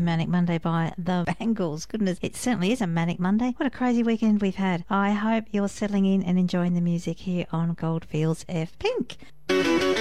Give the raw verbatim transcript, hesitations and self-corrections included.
Manic Monday by the Bangles. Goodness, it certainly is a Manic Monday. What a crazy weekend we've had. I hope you're settling in and enjoying the music here on Goldfields F Pink.